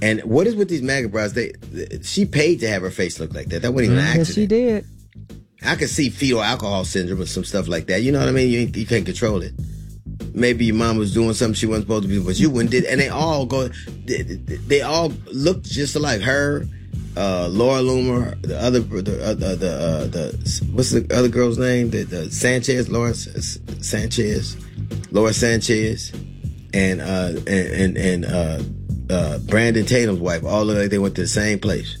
And what is with these MAGA bras? She paid to have her face look like that. That wasn't even an accident. Yes, she did. I could see fetal alcohol syndrome or some stuff like that. You know what I mean? You can't control it. Maybe your mom was doing something she wasn't supposed to be, but you wouldn't did. And they all looked just like her, Laura Loomer, what's the other girl's name? The Sanchez, Laura Sanchez, and Brandon Tatum's wife. All look like they went to the same place.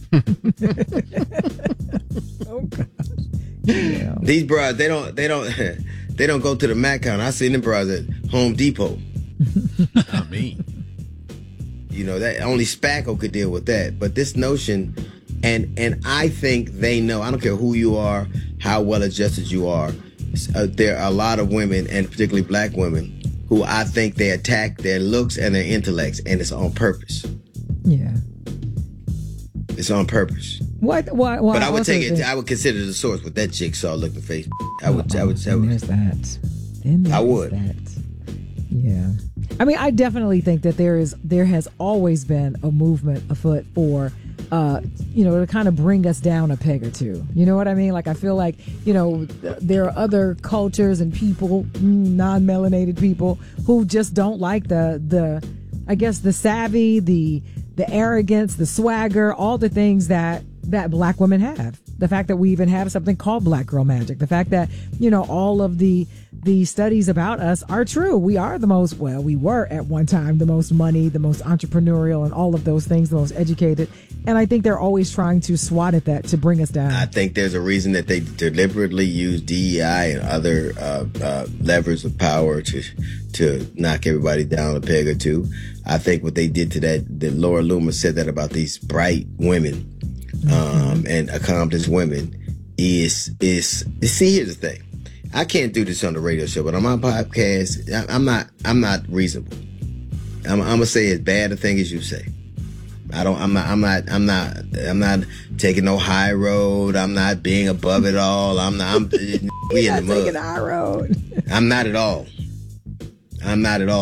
Oh gosh. Yeah. These bras, they don't go to the Mac counter. I seen them bras at Home Depot. I mean, that only Spackle could deal with that. But this notion, and I think they know. I don't care who you are, how well adjusted you are. There are a lot of women, and particularly black women, who I think they attack their looks and their intellects, and it's on purpose. Yeah. It's on purpose. What? But I would take it. I would consider the source with that jigsaw looking face. I would. Then there's that. I would. That. Yeah. I mean, I definitely think that there has always been a movement afoot for, to kind of bring us down a peg or two. You know what I mean? Like, I feel like, there are other cultures and people, non-melanated people, who just don't like the savvy, the arrogance, the swagger, all the things that black women have. The fact that we even have something called Black Girl Magic. The fact that, all of the studies about us are true. We are we were at one time the most money, the most entrepreneurial, and all of those things, the most educated. And I think they're always trying to swat at that to bring us down. I think there's a reason that they deliberately use DEI and other levers of power to knock everybody down a peg or two. I think what they did to that Laura Loomer said that about these bright women and accomplished women is see, here's the thing. I can't do this on the radio show, but on my podcast, I'm not reasonable. I'm gonna say as bad a thing as you say. I'm not taking no high road. I'm not being above it all. We in the mud. Taking the high road. I'm not at all. I'm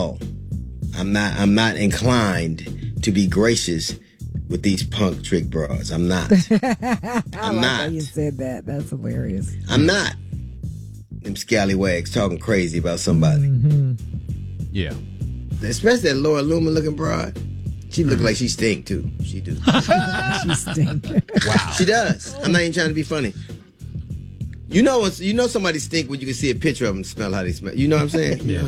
not inclined to be gracious with these punk trick bras. I'm not. I'm not. How you said that. That's hilarious. I'm not. Them scallywags talking crazy about somebody. Mm-hmm. Yeah. Especially that Laura Loomer looking broad. She look like she stink too. She do. She stink. Wow. She does. I'm not even trying to be funny. You know somebody stink when you can see a picture of them and smell how they smell. You know what I'm saying? Yeah.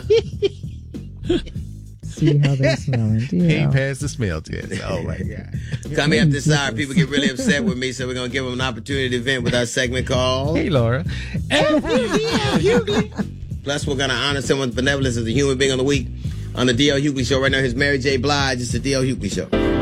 See how they smell. He passed the smell test. Oh my God. Coming up this hour, people get really upset with me, so we're going to give them an opportunity to vent with our segment called Hey, Laura. Plus, we're going to honor someone's benevolence as a human being of the week on the D.L. Hughley Show. Right now, here's Mary J. Blige. It's the D.L. Hughley Show.